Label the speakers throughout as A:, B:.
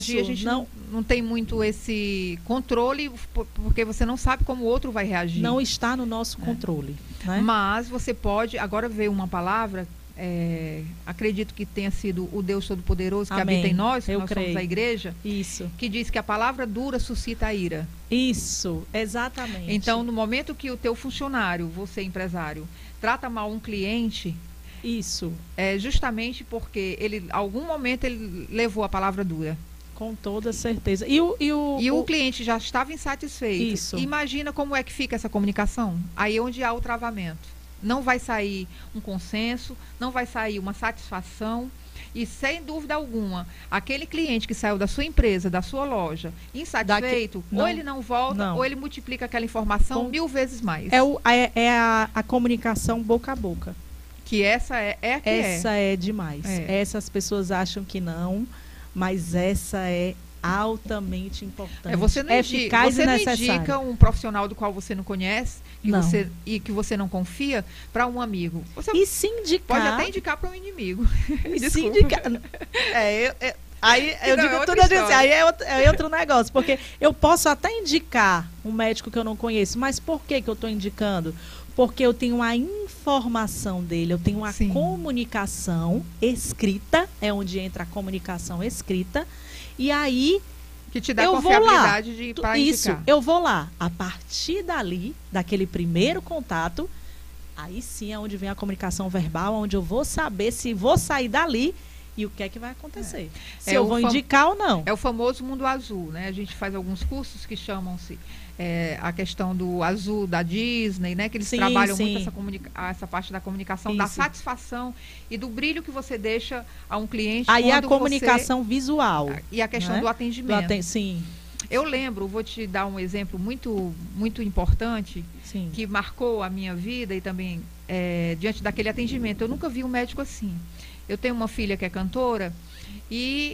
A: A gente
B: não,
A: não tem muito esse controle, porque você não sabe como o outro vai reagir.
B: não está no nosso controle, né?
A: Mas você pode, agora veio uma palavra, acredito que tenha sido o Deus Todo-Poderoso que
B: Amém.
A: habita em nós, que
B: Eu
A: nós
B: creio.
A: somos a igreja,
B: Isso.
A: que diz que a palavra dura suscita a ira.
B: Isso, exatamente.
A: Então, no momento que o teu funcionário, você empresário, trata mal um cliente,
B: isso,
A: é justamente porque algum momento ele levou a palavra dura.
B: com toda certeza. E
A: o cliente já estava insatisfeito.
B: Isso.
A: Imagina como é que fica essa comunicação. Aí é onde há o travamento. Não vai sair um consenso, não vai sair uma satisfação. E sem dúvida alguma, aquele cliente que saiu da sua empresa, da sua loja, insatisfeito, ou ele não volta, ou ele multiplica aquela informação 1000 vezes mais.
B: É a comunicação boca a boca.
A: Que essa
B: é demais. Essas pessoas acham que não, mas essa é altamente importante.
A: Você não indica um profissional do qual você não conhece e que você não confia para um amigo. Você
B: e se indicar,
A: pode até indicar para um inimigo.
B: E se indicar. Aí eu digo tudo assim, aí é outro negócio, porque eu posso até indicar um médico que eu não conheço, mas por que eu estou indicando? Porque eu tenho a informação dele, eu tenho a comunicação escrita, é onde entra a comunicação escrita, e aí
A: que te dá confiabilidade para indicar.
B: Isso, eu vou lá. A partir dali, daquele primeiro contato, aí sim é onde vem a comunicação verbal, onde eu vou saber se vou sair dali e o que é que vai acontecer. Se eu vou indicar ou não.
A: É o famoso mundo azul, né? A gente faz alguns cursos que chamam-se a questão do azul da Disney, né? Que eles trabalham muito essa parte da comunicação, da satisfação e do brilho que você deixa a um cliente.
B: Aí a comunicação visual.
A: E a questão do atendimento.
B: Sim.
A: Eu lembro, vou te dar um exemplo muito, muito importante, que marcou a minha vida e também diante daquele atendimento. Eu nunca vi um médico assim. Eu tenho uma filha que é cantora e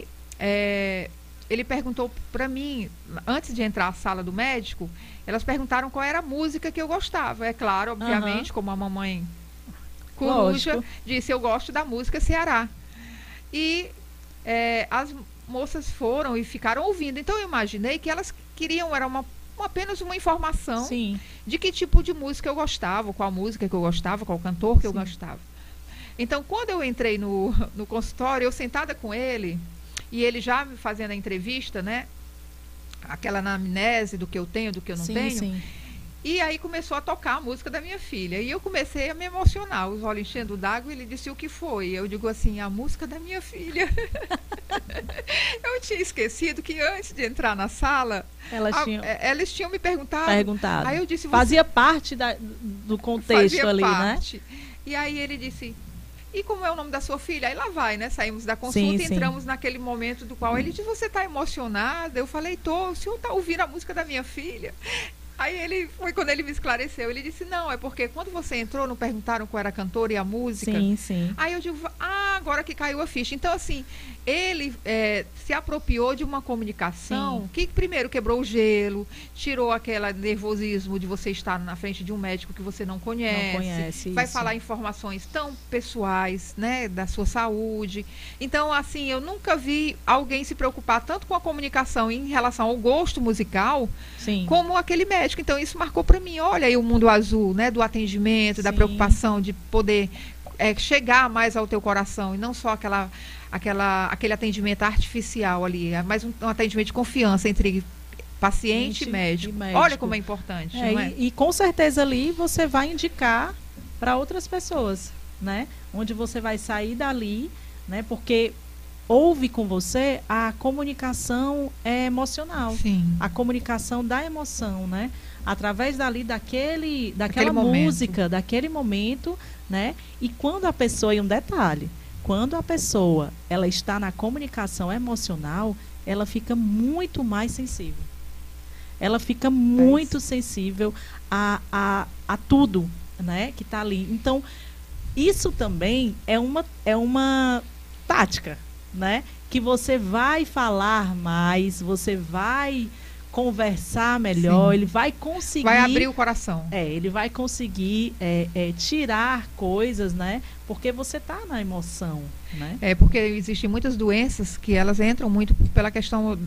A: ele perguntou para mim, antes de entrar à sala do médico, elas perguntaram qual era a música que eu gostava. É claro, obviamente, como a mamãe coruja disse, eu gosto da música Ceará. E as moças foram e ficaram ouvindo. Então eu imaginei que elas queriam, era apenas uma informação de que tipo de música eu gostava, qual música que eu gostava, qual cantor que eu gostava. Então, quando eu entrei no consultório, eu sentada com ele, e ele já me fazendo a entrevista, né? Aquela anamnese do que eu tenho, do que eu não tenho. E aí começou a tocar a música da minha filha. E eu comecei a me emocionar, os olhos enchendo d'água, e ele disse o que foi. Eu digo assim, a música da minha filha. Eu tinha esquecido que antes de entrar na sala, elas tinham me perguntado. Aí eu disse,
B: fazia parte do contexto ali, né?
A: E aí ele disse... E como é o nome da sua filha? Aí lá vai, né? Saímos da consulta e entramos naquele momento do qual ele disse, você está emocionada? Eu falei, tô, o senhor está ouvindo a música da minha filha? Aí foi quando ele me esclareceu, ele disse, não, é porque quando você entrou, não perguntaram qual era a cantora e a música?
B: Sim.
A: Aí eu digo, agora que caiu a ficha. Então, assim, ele se apropriou de uma comunicação que primeiro quebrou o gelo, tirou aquele nervosismo de você estar na frente de um médico que você não conhece. Vai falar informações tão pessoais, né, da sua saúde. Então, assim, eu nunca vi alguém se preocupar tanto com a comunicação em relação ao gosto musical, como aquele médico. Então isso marcou para mim, olha aí o mundo azul, né, do atendimento, da preocupação de poder chegar mais ao teu coração e não só aquele atendimento artificial ali, mas um atendimento de confiança entre paciente e médico. Olha como é importante, não é?
B: E com certeza ali você vai indicar para outras pessoas, né? Onde você vai sair dali, né? Porque houve com você a comunicação emocional, a comunicação da emoção, né? Através daquela música, daquele momento, né? E quando a pessoa, e um detalhe, quando a pessoa ela está na comunicação emocional, ela fica muito mais sensível. Ela fica muito sensível a tudo, né? Que está ali. Então, isso também é uma tática, né? Que você vai falar mais, você vai conversar melhor, ele vai conseguir...
A: Vai abrir o coração.
B: Ele vai conseguir tirar coisas, né? Porque você está na emoção, né?
A: Porque existem muitas doenças que elas entram muito pela questão